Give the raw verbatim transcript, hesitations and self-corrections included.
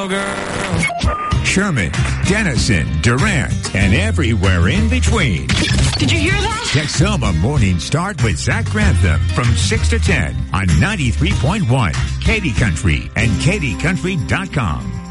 Cowgirl. Sherman, Denison, Durant, and everywhere in between. Did you hear that? Texoma Morning Start with Zach Grantham from six to ten on ninety-three point one Katy Country and Katy Country dot com.